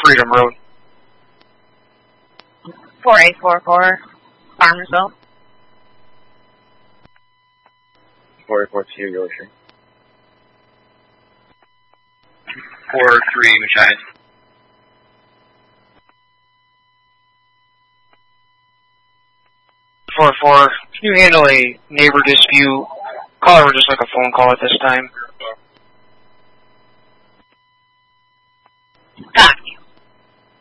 Freedom Road. 4844, Farmersville. 4842, Yorkshire. 403, Machias. 4-4, can you handle a neighbor dispute? Call over just like a phone call at this time. Copy.